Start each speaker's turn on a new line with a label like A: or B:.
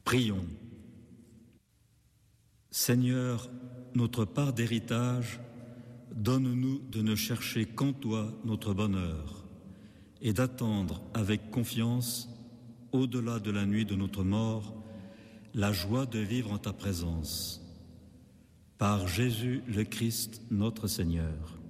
A: Prions. Seigneur, notre part d'héritage, donne-nous de ne chercher qu'en toi notre bonheur et d'attendre avec confiance, au-delà de la nuit de notre mort, la joie de vivre en ta présence. Par Jésus le Christ, notre Seigneur.